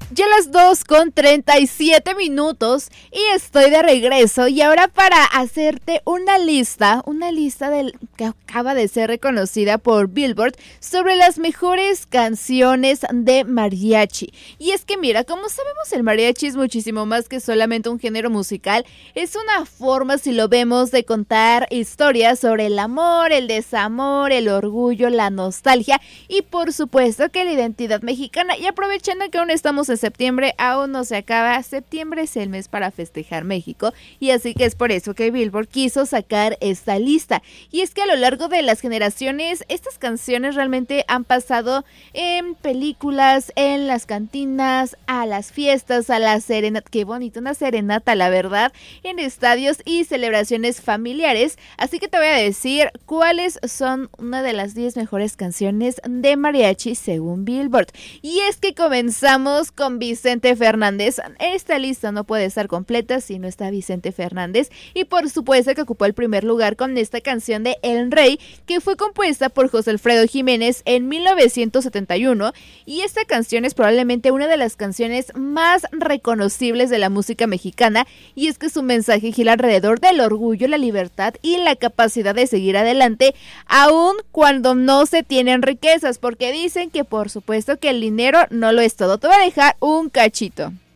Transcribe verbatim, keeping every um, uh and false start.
Ya las dos con treinta y siete minutos y estoy de regreso y ahora para hacerte una lista, una lista del, que acaba de ser reconocida por Billboard sobre las mejores canciones de mariachi. Y es que mira, como sabemos el mariachi es muchísimo más que solamente un género musical, es una forma, si lo vemos, de contar historias sobre el amor, el desamor, el orgullo, la nostalgia y por supuesto que la identidad mexicana. Y aprovechando que aún estamos en septiembre, aún no se acaba, septiembre es el mes para festejar México y así que es por eso que Billboard quiso sacar esta lista. Y es que a lo largo de las generaciones, estas canciones realmente han pasado en películas, en las cantinas, a las fiestas, a la serenata, qué bonito, una serenata la verdad, en estadios y celebraciones familiares, así que te voy a decir cuáles son una de las diez mejores canciones de mariachi según Billboard. Y es que comenzamos con Vicente Fernández. Esta lista no puede estar completa si no está Vicente Fernández y por supuesto que ocupó el primer lugar con esta canción de El Rey, que fue compuesta por José Alfredo Jiménez en mil novecientos setenta y uno y esta canción es probablemente una de las canciones más reconocibles de la música mexicana y es que su mensaje gira alrededor del orgullo, la libertad y la capacidad de seguir adelante aun cuando no se tienen riquezas, porque dicen que por supuesto que el dinero no lo es todo. Te voy a dejar un cachito.